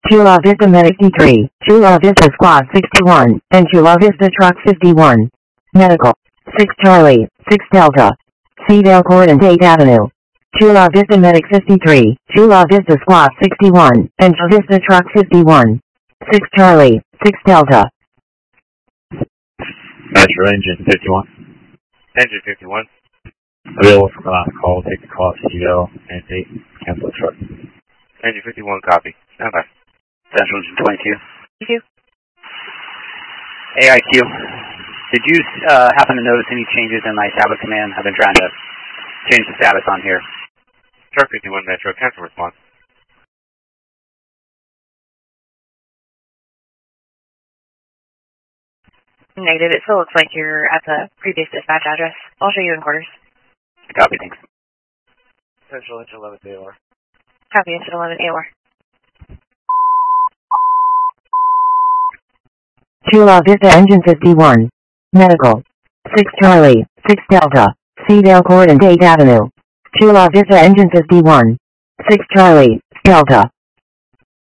Chula Vista Medic D3, Chula Vista Squad 61, and Chula Vista Truck 51. Medical. 6 Charlie, 6 Delta. Cedar Court and 8th Avenue. Chula Vista Medic 53, Chula Vista Squad 61, and Chula Vista Truck 51. 6 Charlie, 6 Delta. Metro Engine 51. Engine 51. Available for the last call. Take the call to CL and 8. Cancel the truck. Engine 51, copy. Stand by. Central Engine 22. Thank you. AIQ. Did you happen to notice any changes in my tablet command? I've been trying to change the status on here. Truck 51 Metro, cancel response. Negative. It still looks like you're at the previous dispatch address. I'll show you in quarters. Copy, thanks. Central Engine 11 AOR. Copy, Engine 11 AOR. Chula Vista Engine 51. Medical. 6 Charlie, 6 Delta. Cedar Court and 8th Avenue. Chula Vista Engine 51. 6 Charlie, Delta.